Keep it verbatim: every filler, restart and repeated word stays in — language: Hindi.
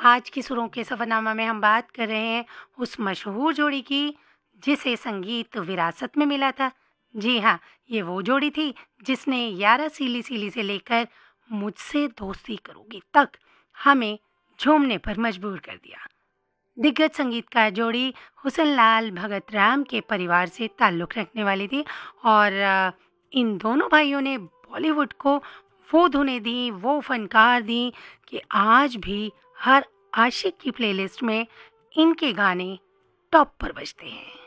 आज की सुरों के सफ़रनामा में हम बात कर रहे हैं उस मशहूर जोड़ी की जिसे संगीत विरासत में मिला था। जी हाँ, ये वो जोड़ी थी जिसने यारा सीली सीली से लेकर मुझसे दोस्ती करोगी तक हमें झूमने पर मजबूर कर दिया। दिग्गज संगीतकार जोड़ी हुसन लाल भगत राम के परिवार से ताल्लुक़ रखने वाली थी और अ, इन दोनों भाइयों ने बॉलीवुड को वो धुनें दी, वो फ़नकार दी कि आज भी हर आशिक की प्लेलिस्ट में इनके गाने टॉप पर बजते हैं।